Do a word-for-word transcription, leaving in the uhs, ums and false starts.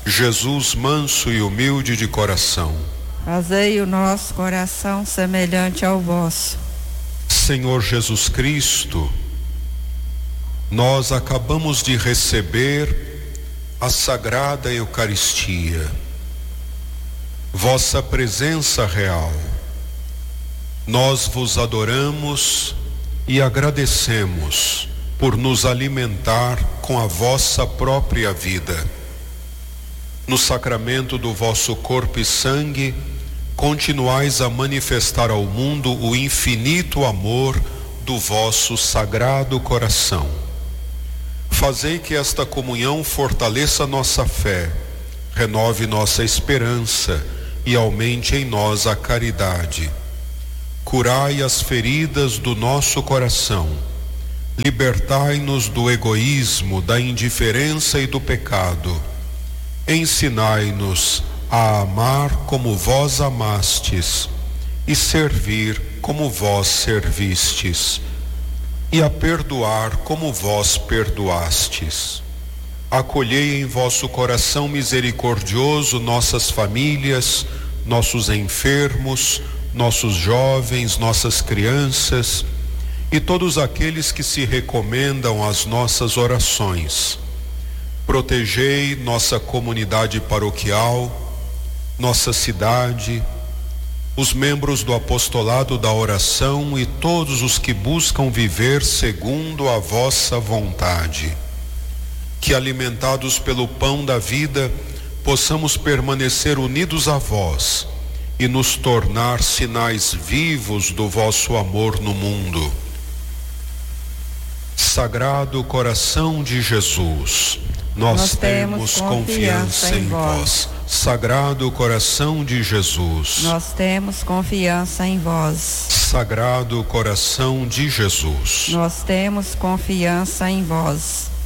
Jesus manso e humilde de coração, fazei o nosso coração semelhante ao vosso. Senhor Jesus Cristo, nós acabamos de receber a Sagrada Eucaristia, vossa presença real. Nós vos adoramos e agradecemos por nos alimentar com a vossa própria vida. No sacramento do vosso corpo e sangue, continuais a manifestar ao mundo o infinito amor do vosso sagrado coração. Fazei que esta comunhão fortaleça nossa fé, renove nossa esperança e aumente em nós a caridade. Curai as feridas do nosso coração, libertai-nos do egoísmo, da indiferença e do pecado. Ensinai-nos a amar como vós amastes e servir como vós servistes, e a perdoar como vós perdoastes. Acolhei em vosso coração misericordioso nossas famílias, nossos enfermos, nossos jovens, nossas crianças e todos aqueles que se recomendam às nossas orações. Protegei nossa comunidade paroquial, nossa cidade, os membros do apostolado da oração e todos os que buscam viver segundo a vossa vontade. Que, alimentados pelo pão da vida, possamos permanecer unidos a vós e nos tornar sinais vivos do vosso amor no mundo. Sagrado coração de Jesus, nós, nós temos confiança, confiança em vós. Sagrado coração de Jesus, nós temos confiança em vós. Sagrado coração de Jesus, nós temos confiança em vós.